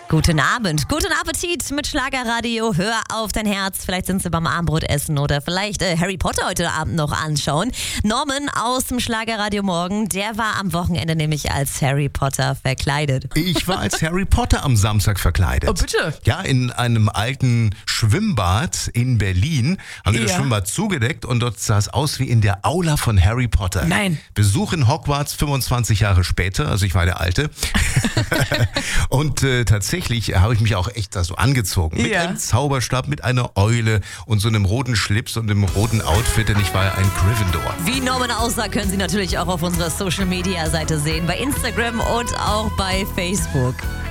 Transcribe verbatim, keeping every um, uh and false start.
Guten Abend, guten Appetit mit Schlagerradio. Hör auf dein Herz. Vielleicht sind sie beim Abendbrot essen oder vielleicht äh, Harry Potter heute Abend noch anschauen. Norman aus dem Schlagerradio Morgen, der war am Wochenende nämlich als Harry Potter verkleidet. Ich war als Harry Potter am Samstag verkleidet. Oh, bitte? Ja, in einem alten Schwimmbad in Berlin haben sie das Ja. Schwimmbad zugedeckt und dort sah es aus wie in der Aula von Harry Potter. Nein. Besuch in Hogwarts fünfundzwanzig Jahre später, also ich war der Alte. Und äh, tatsächlich habe ich mich auch echt da so angezogen. Mit Ja. einem Zauberstab, mit einer Eule und so einem roten Schlips und einem roten Outfit, denn ich war ja ein Gryffindor. Wie Norman aussah, können Sie natürlich auch auf unserer Social Media Seite sehen, bei Instagram und auch bei Facebook.